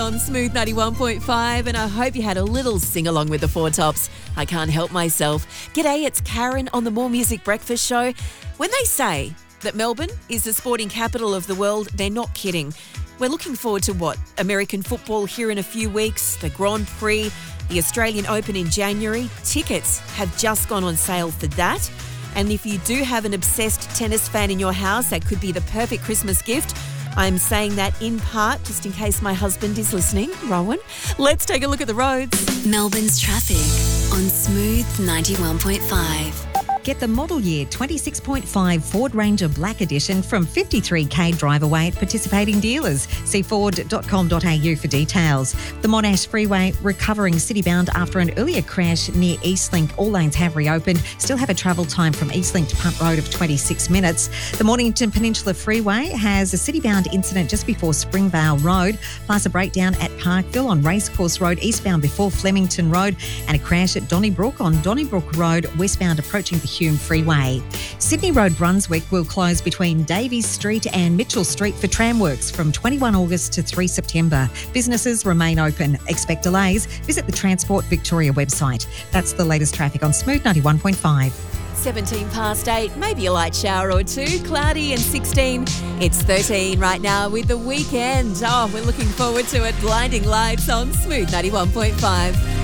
on Smooth 91.5, and I hope you had a little sing-along with the Four Tops. I can't help myself. G'day, it's Karen on the More Music Breakfast Show. When they say that Melbourne is the sporting capital of the world, they're not kidding. We're looking forward to American football here in a few weeks, the Grand Prix, the Australian Open in January. Tickets have just gone on sale for that. And if you do have an obsessed tennis fan in your house, that could be the perfect Christmas gift. I'm saying that in part, just in case my husband is listening, Rowan. Let's take a look at the roads. Melbourne's traffic on Smooth 91.5. Get the model year 26.5 Ford Ranger Black Edition from 53k drive away at participating dealers. See ford.com.au for details. The Monash Freeway recovering citybound after an earlier crash near Eastlink. All lanes have reopened. Still have a travel time from Eastlink to Punt Road of 26 minutes. The Mornington Peninsula Freeway has a citybound incident just before Springvale Road, plus a breakdown at Parkville on Racecourse Road eastbound before Flemington Road, and a crash at Donnybrook on Donnybrook Road westbound approaching the Hume Freeway. Sydney Road Brunswick will close between Davies Street and Mitchell Street for tram works from 21 August to 3 September. Businesses remain open. Expect delays. Visit the Transport Victoria website. That's the latest traffic on Smooth 91.5. 17 past 8, maybe a light shower or two, cloudy and 16. It's 13 right now with the weekend. Oh, we're looking forward to it. Blinding lights on Smooth 91.5.